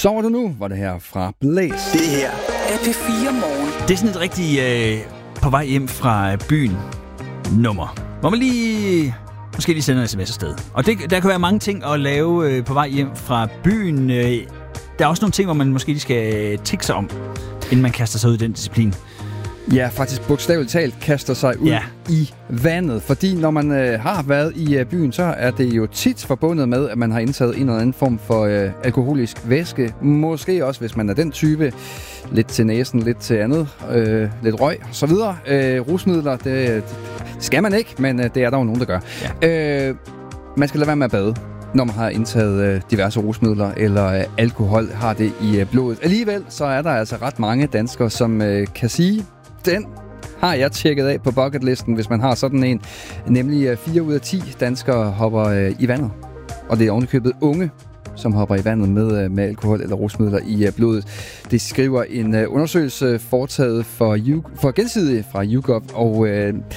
Sover du nu, var det her fra Blæs. Det her er P4 Morgen. Det er sådan et rigtig på vej hjem fra byen nummer, hvor man måske lige sender en sms afsted. Og der kan være mange ting at lave på vej hjem fra byen. Der er også nogle ting, hvor man måske lige skal tænke sig om, inden man kaster sig ud i den disciplin. Ja, faktisk bogstaveligt talt kaster sig ud i vandet. Fordi når man har været i byen, så er det jo tit forbundet med, at man har indtaget en eller anden form for alkoholisk væske. Måske også, hvis man er den type. Lidt til næsen, lidt til andet. Lidt røg og så videre. Rusmidler, det skal man ikke, men det er der jo nogen, der gør. Ja. Man skal lade være med at bade, når man har indtaget diverse rusmidler eller alkohol, har det i blodet. Alligevel så er der altså ret mange danskere, som kan sige, den har jeg tjekket af på bucketlisten, hvis man har sådan en. Nemlig 4 ud af 10 danskere hopper i vandet. Og det er ovenikøbet unge, som hopper i vandet med alkohol eller rusmidler i blodet. Det skriver en undersøgelse foretaget for Gensidige fra YouGov, og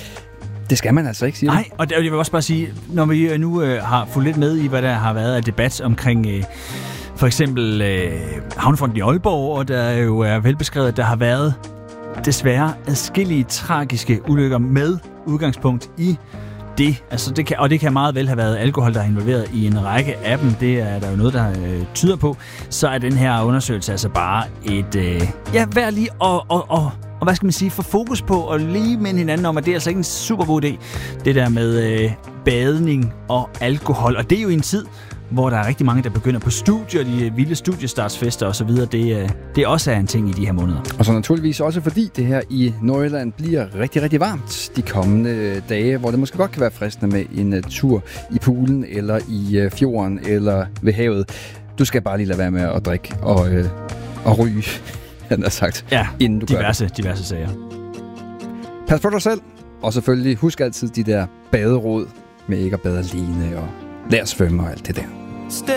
det skal man altså ikke, siger. Nej, og jeg vil også bare sige, når vi nu har fulgt lidt med i, hvad der har været af debat omkring for eksempel Havnefonden i Aalborg, og der jo er velbeskrevet, at der har været desværre adskillige tragiske ulykker med udgangspunkt i det. Altså det kan meget vel have været alkohol, der er involveret i en række af dem. Det er der jo noget, der tyder på. Så er den her undersøgelse altså bare et værd lige og hvad skal man sige, få fokus på og lige minde hinanden om, at det er altså ikke en super god idé, det der med badning og alkohol. Og det er jo i en tid, hvor der er rigtig mange, der begynder på studier, de vilde studiestartsfester og så videre. Det også er en ting i de her måneder. Og så naturligvis også fordi det her i Nordjylland bliver rigtig, rigtig varmt de kommende dage, hvor det måske godt kan være fristende med en tur i poolen eller i fjorden eller ved havet. Du skal bare lige lade være med at drikke og ryge, han har sagt, inden du gør det. Diverse sager. Pas på dig selv, og selvfølgelig husk altid de der baderåd med ikke at bade alene og lær at svømme og alt det der.